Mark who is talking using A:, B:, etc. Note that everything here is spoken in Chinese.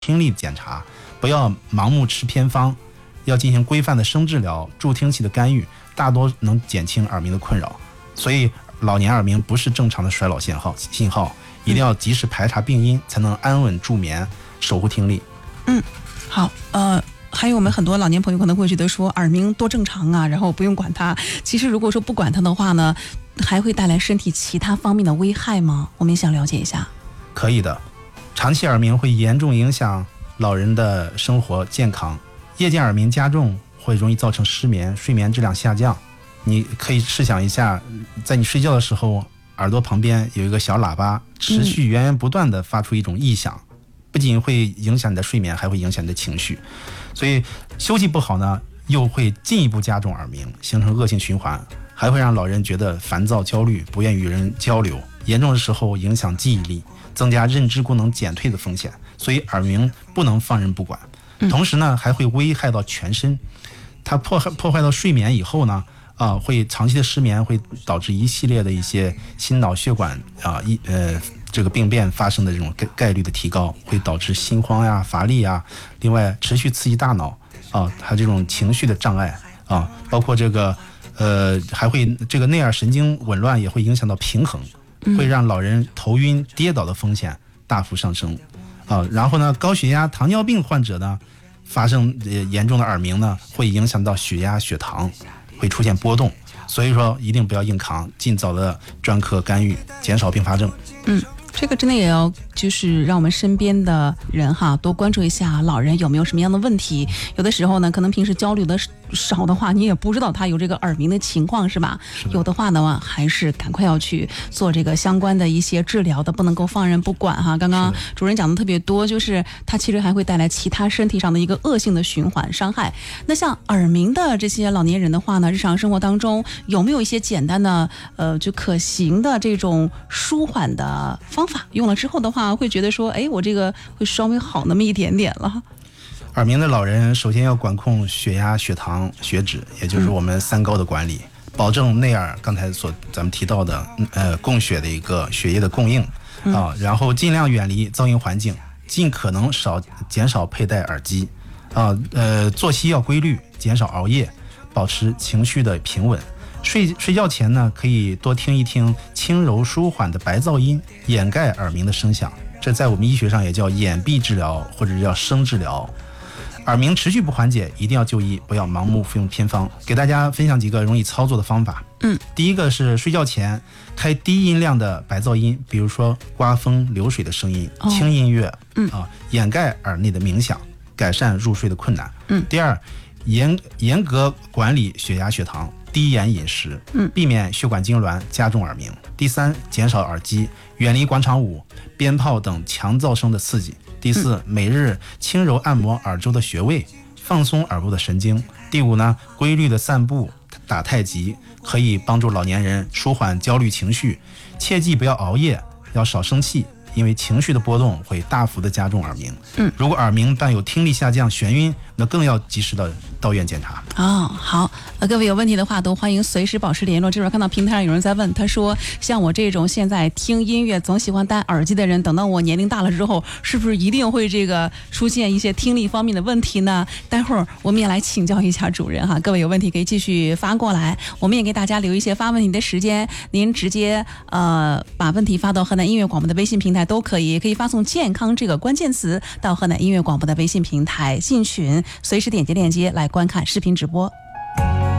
A: 听力检查，不要盲目吃偏方，要进行规范的声治疗、助听器的干预，大多能减轻耳鸣的困扰。所以老年耳鸣不是正常的衰老信号，一定要及时排查病因，才能安稳助眠，守护听力。
B: 好，还有我们很多老年朋友可能会觉得说耳鸣多正常啊，然后不用管它。其实如果说不管它的话呢，还会带来身体其他方面的危害吗？我们也想了解一下。
A: 可以的，长期耳鸣会严重影响老人的生活健康，夜间耳鸣加重会容易造成失眠，睡眠质量下降。你可以试想一下，在你睡觉的时候，耳朵旁边有一个小喇叭，持续源源不断地发出一种异响，不仅会影响你的睡眠，还会影响你的情绪。所以休息不好呢，又会进一步加重耳鸣，形成恶性循环，还会让老人觉得烦躁、焦虑，不愿与人交流，严重的时候影响记忆力，增加认知功能减退的风险。所以耳鸣不能放任不管，同时呢，还会危害到全身。它破坏到睡眠以后呢，会长期的失眠，会导致一系列的一些心脑血管这个病变发生的这种概率的提高，会导致心慌呀、乏力呀，另外持续刺激大脑还有这种情绪的障碍包括这个还会这个内耳神经紊乱，也会影响到平衡，会让老人头晕跌倒的风险大幅上升然后呢，高血压、糖尿病患者呢，发生严重的耳鸣呢，会影响到血压、血糖，会出现波动。所以说一定不要硬扛，尽早的专科干预，减少并发症。
B: 这个真的也要就是让我们身边的人多关注一下老人有没有什么样的问题。有的时候呢，可能平时交流的少的话，你也不知道他有这个耳鸣的情况，是吧？有的话呢，还是赶快要去做这个相关的一些治疗的，不能够放任不管刚刚主任讲的特别多，就是它其实还会带来其他身体上的一个恶性的循环伤害。那像耳鸣的这些老年人的话呢，日常生活当中有没有一些简单的就可行的这种舒缓的方法，用了之后的话会觉得说我这个会稍微好那么一点点了？
A: 耳鸣的老人首先要管控血压、血糖、血脂，也就是我们3高的管理，保证内耳刚才咱们提到的供血的一个血液的供应然后尽量远离噪音环境，尽可能减少佩戴耳机作息要规律，减少熬夜，保持情绪的平稳。睡觉前呢，可以多听一听轻柔舒缓的白噪音，掩盖耳鸣的声响。这在我们医学上也叫掩蔽治疗，或者叫声治疗。耳鸣持续不缓解，一定要就医，不要盲目服用偏方。给大家分享几个容易操作的方法。第一个是睡觉前开低音量的白噪音，比如说刮风流水的声音、轻音乐掩盖耳内的鸣响，改善入睡的困难。第二，严格管理血压、血糖，低盐饮食，避免血管痉挛加重耳鸣。第三，减少耳机，远离广场舞、鞭炮等强噪声的刺激。第四，每日轻柔按摩耳周的穴位，放松耳部的神经。第五呢，规律的散步、打太极，可以帮助老年人舒缓焦虑情绪。切记不要熬夜，要少生气，因为情绪的波动会大幅的加重耳鸣。如果耳鸣伴有听力下降、眩晕，那更要及时的到院检查。
B: 好，各位有问题的话都欢迎随时保持联络。这会儿看到平台上有人在问，他说像我这种现在听音乐总喜欢戴耳机的人，等到我年龄大了之后，是不是一定会这个出现一些听力方面的问题呢？待会儿我们也来请教一下主任各位有问题可以继续发过来，我们也给大家留一些发问题的时间，您直接把问题发到河南音乐广播的微信平台都可以，可以发送健康这个关键词到河南音乐广播的微信平台进群，随时点击链接来观看视频直播。